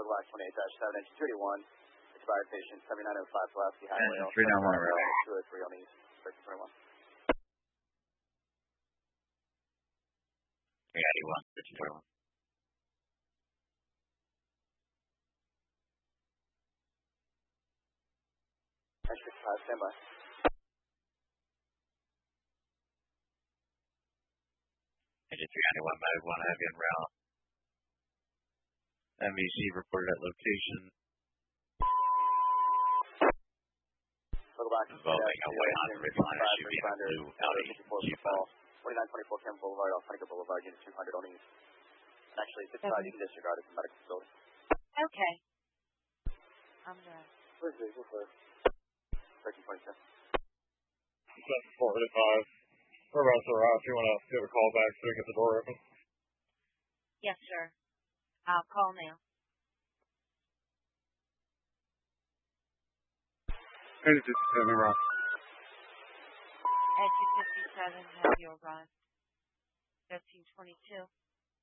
Black 28-7, engine 281, expired patient 7905 Pulaski Highway. Engine 391 rail. 203 on East, 1321. 391, 1321. Engine 55, standby. Engine 391, mode 1 heavy en route. MVC reported at location. Involving a way on the Ridgeline SUV and a blue Audi Q5. 4924 Campbell Boulevard, Alphanica Boulevard, unit 200 on East. Actually, it's inside, you can disregard it from medical facility. Okay. I'm done. Where's the vehicle for? 1322. 485. We're about to arrive. If you want to give a call back so we can get the door open. Yes, sir. I'll call now. Engine 57, Rock. Engine 57, have you arrived? 1322.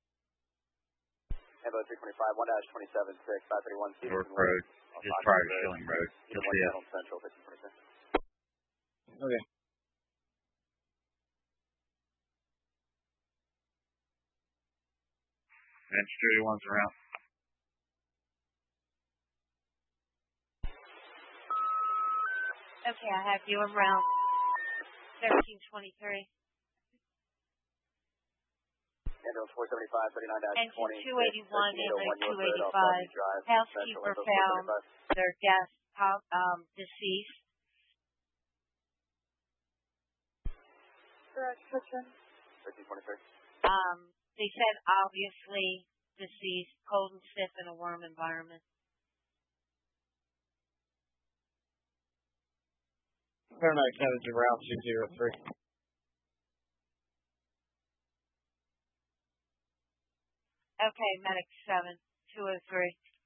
Evo 325, 1-276, 531 York Road, just prior to Schilling Road. You'll see it on Central, 1322. Okay. Engine 281's around. Okay, I have you around 1323. Evo 475, 39-20. Engine 281, inlet 285. Housekeeper found their guest deceased. Correct, kitchen. 1323. They said obviously deceased, cold and stiff in a warm environment. Paramedic headed to Route 203. Okay, medic 7, 203.